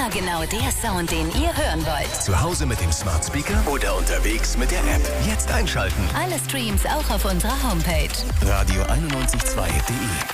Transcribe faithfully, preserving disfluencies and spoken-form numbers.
genau der Sound, den ihr hören wollt. Zu Hause mit dem Smart Speaker oder unterwegs mit der App. Jetzt einschalten. Alle Streams auch auf unserer Homepage. radio einundneunzig Komma zwei punkt de